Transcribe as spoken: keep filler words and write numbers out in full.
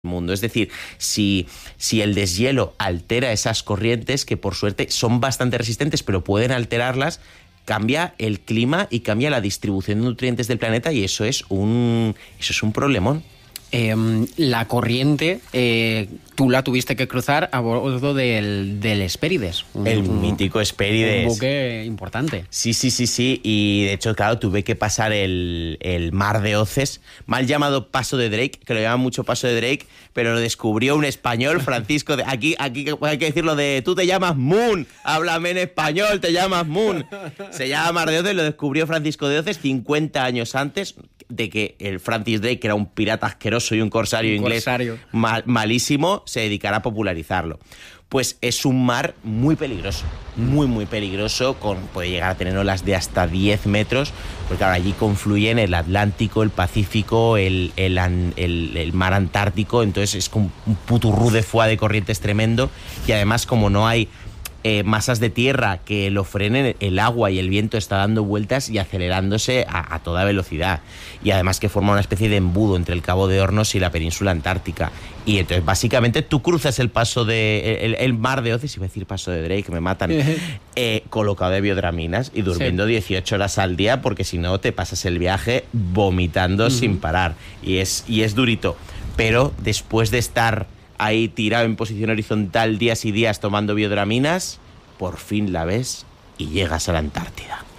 mundo. Es decir, si, si el deshielo altera esas corrientes, que por suerte son bastante resistentes, pero pueden alterarlas, cambia el clima y cambia la distribución de nutrientes del planeta, y eso es un, eso es un problemón. Eh, la corriente, eh, tú la tuviste que cruzar a bordo del, del Hespérides. Un, el mítico Hespérides. Un buque importante. Sí, sí, sí, sí. Y de hecho, claro, tuve que pasar el, el mar de Oces, mal llamado Paso de Drake, que lo llaman mucho Paso de Drake, pero lo descubrió un español, Francisco de... Aquí, aquí hay que decirlo de... Tú te llamas Moon, háblame en español, te llamas Moon. Se llama Mar de Oces, lo descubrió Francisco de Oces cincuenta años antes de que el Francis Drake, que era un pirata asqueroso y un corsario un inglés corsario. Mal, malísimo, se dedicará a popularizarlo. Pues es un mar muy peligroso, muy, muy peligroso, con, puede llegar a tener olas de hasta diez metros, porque claro, allí confluyen el Atlántico, el Pacífico, el, el, el, el mar Antártico, entonces es como un puturrú de foie de corrientes tremendo, y además como no hay Eh, masas de tierra que lo frenen, el agua y el viento está dando vueltas y acelerándose a, a toda velocidad, y además que forma una especie de embudo entre el Cabo de Hornos y la península antártica, y entonces básicamente tú cruzas el paso de el, el mar de Oces, iba a decir Paso de Drake, que me matan, eh, colocado de biodraminas y durmiendo sí. dieciocho horas al día, porque si no te pasas el viaje vomitando uh-huh. sin parar, y es, y es durito, pero después de estar ahí tirado en posición horizontal días y días tomando biodraminas, por fin la ves y llegas a la Antártida.